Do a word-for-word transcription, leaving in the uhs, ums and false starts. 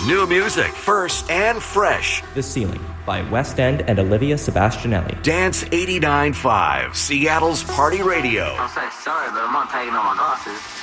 New music, first and fresh. The Ceiling by West End and Olivia Sebastianelli. Dance eighty-nine point five, Seattle's Party Radio. I'm so sorry, but I'm not taking on my glasses.